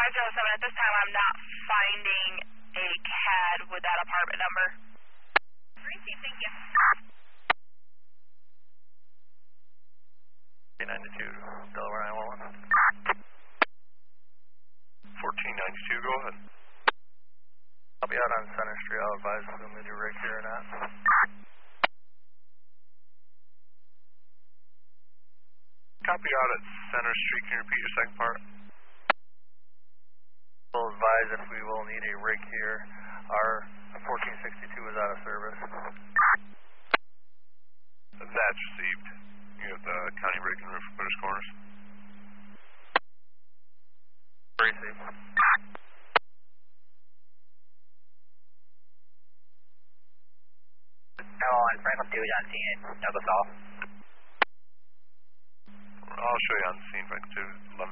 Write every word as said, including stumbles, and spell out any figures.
five zero seven, at this time I'm not finding a C A D with that apartment number. Receive, thank you. ninety-two, Delaware nine one one. fourteen ninety-two, go ahead. I'll be out on Center Street. I'll advise if we need a rig here or not. Copy out at Center Street. Can you repeat your second part? We'll advise if we will need a rig here. Our fourteen sixty-two is out of service. That's received. You have the county rig and roof British Corners. Received. Hello, on Franklin two, on scene in Douglas Hall. I'll show you on the scene, Frank, too. eleven